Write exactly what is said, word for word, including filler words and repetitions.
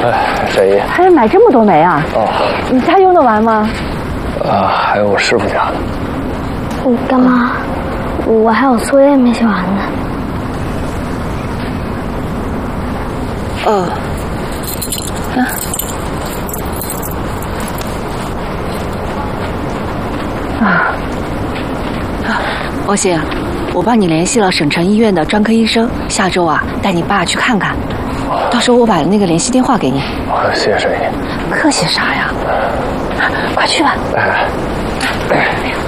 哎，沈姨， 还得买这么多煤啊？ 哦， 你家用得完吗？ 啊，还有我师傅家的。 你干嘛？我还有作业没写完呢。 哦。啊。啊。啊， 王鑫，我帮你联系了省城医院的专科医生，下周啊带你爸去看看。到时候我把那个联系电话给你。 啊，谢谢沈姨。 客气啥呀？快去吧。 哎。哎。